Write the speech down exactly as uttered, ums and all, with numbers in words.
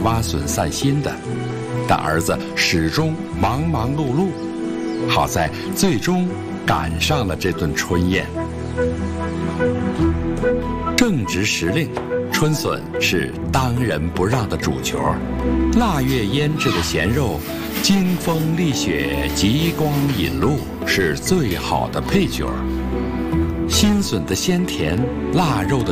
挖笋散心的，但儿子始终忙忙碌碌，好在最终赶上了这顿春宴。正值时令，春笋是当仁不让的主角，腊月腌制的咸肉，经风沥雪，极光引露，是最好的配角。新笋的鲜甜，腊肉的